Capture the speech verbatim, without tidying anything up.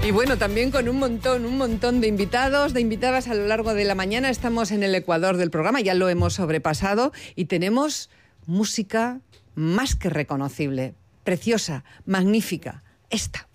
Y bueno, también con un montón, un montón de invitados, de invitadas a lo largo de la mañana. Estamos en el ecuador del programa, ya lo hemos sobrepasado y tenemos música más que reconocible, preciosa, magnífica, esta.